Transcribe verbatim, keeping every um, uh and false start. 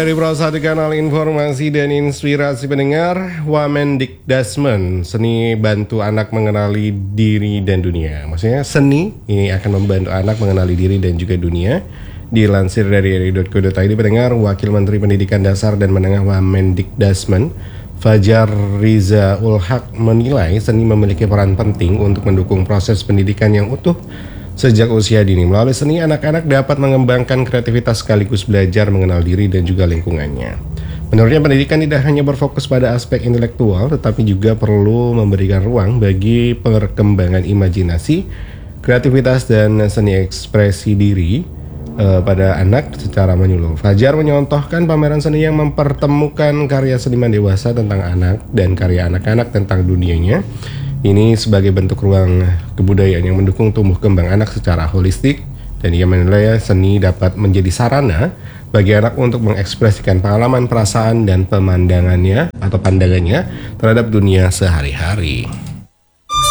Dari satu kanal informasi dan inspirasi pendengar, Wamendikdasmen, seni bantu anak mengenali diri dan dunia. Maksudnya seni ini akan membantu anak mengenali diri dan juga dunia. Dilansir dari r i titik co titik i d, pendengar, Wakil Menteri Pendidikan Dasar dan Menengah Wamendikdasmen, Fajar Riza Ulhaq, menilai seni memiliki peran penting untuk mendukung proses pendidikan yang utuh sejak usia dini. Melalui seni, anak-anak dapat mengembangkan kreativitas sekaligus belajar mengenal diri dan juga lingkungannya. Menurutnya, pendidikan tidak hanya berfokus pada aspek intelektual, tetapi juga perlu memberikan ruang bagi perkembangan imajinasi, kreativitas, dan seni ekspresi diri uh, pada anak secara menyeluruh. Fajar menyontohkan pameran seni yang mempertemukan karya seniman dewasa tentang anak dan karya anak-anak tentang dunianya. Ini sebagai bentuk ruang kebudayaan yang mendukung tumbuh kembang anak secara holistik, dan ia menilai seni dapat menjadi sarana bagi anak untuk mengekspresikan pengalaman, perasaan, dan pemandangannya atau pandangannya terhadap dunia sehari-hari.